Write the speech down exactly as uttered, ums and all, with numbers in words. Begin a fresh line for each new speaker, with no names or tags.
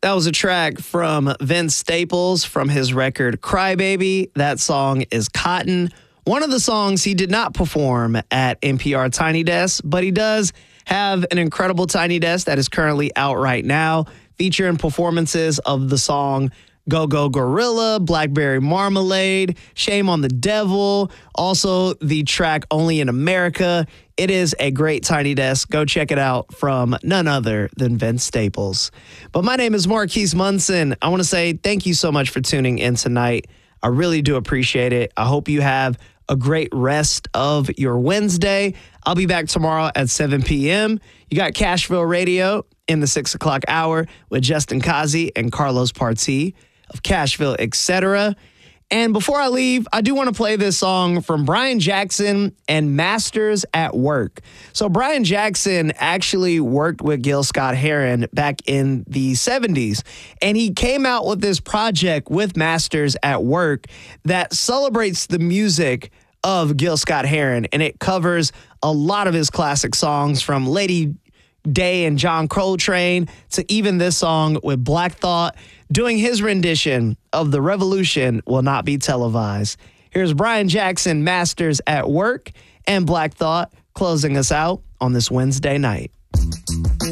That was a track from Vince Staples from his record Crybaby. That song is Cotton. One of the songs he did not perform at N P R Tiny Desk, but he does have an incredible Tiny Desk that is currently out right now, featuring performances of the song Go Go Gorilla, Blackberry Marmalade, Shame on the Devil, also the track Only in America. It is a great Tiny Desk. Go check it out from none other than Vince Staples. But my name is Marquise Munson. I want to say thank you so much for tuning in tonight. I really do appreciate it. I hope you have a great rest of your Wednesday. I'll be back tomorrow at seven p.m. You got Cashville Radio in the six o'clock hour with Justin Kazi and Carlos Partee of Cashville, et cetera. And before I leave, I do want to play this song from Brian Jackson and Masters at Work. So Brian Jackson actually worked with Gil Scott-Heron back in the seventies, and he came out with this project with Masters at Work that celebrates the music of Gil Scott-Heron, and it covers a lot of his classic songs from Lady Day and John Coltrane to even this song with Black Thought, doing his rendition of The Revolution Will Not Be Televised. Here's Brian Jackson, Masters at Work, and Black Thought closing us out on this Wednesday night.